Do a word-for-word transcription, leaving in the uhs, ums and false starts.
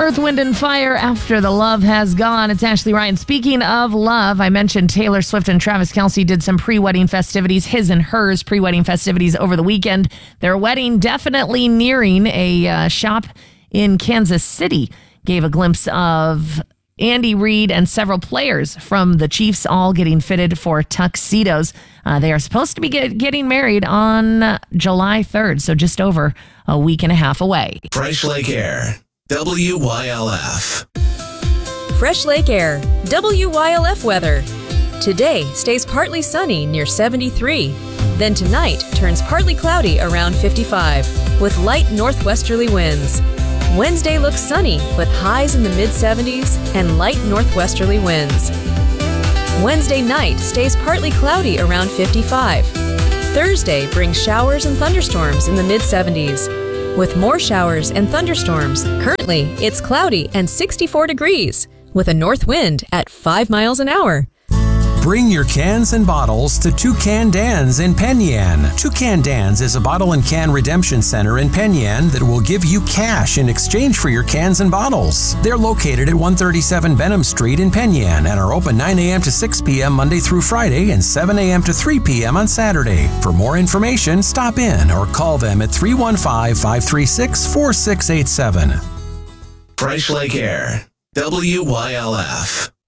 Earth, Wind, and Fire, After the Love Has Gone. It's Ashley Ryan. Speaking of love, I mentioned Taylor Swift and Travis Kelce did some pre-wedding festivities, his and hers pre-wedding festivities over the weekend. Their wedding definitely nearing. A uh, shop in Kansas City gave a glimpse of Andy Reid and several players from the Chiefs all getting fitted for tuxedos. Uh, they are supposed to be get, getting married on July third, so just over a week and a half away. Fresh Lake Air, W Y L F. Fresh Lake Air, W Y L F weather. Today stays partly sunny near seventy-three. Then tonight turns partly cloudy around fifty-five with light northwesterly winds. Wednesday looks sunny with highs in the mid seventies and light northwesterly winds. Wednesday night stays partly cloudy around fifty-five. Thursday brings showers and thunderstorms in the mid seventies. With more showers and thunderstorms, currently it's cloudy and sixty-four degrees with a north wind at five miles an hour. Bring your cans and bottles to Toucan Dan's in Penn Yan. Toucan Dan's is a bottle and can redemption center in Penn Yan that will give you cash in exchange for your cans and bottles. They're located at one thirty-seven Benham Street in Penn Yan and are open nine a.m. to six p.m. Monday through Friday and seven a.m. to three p.m. on Saturday. For more information, stop in or call them at three one five, five three six, four six eight seven. Fresh Lake Air, W Y L F.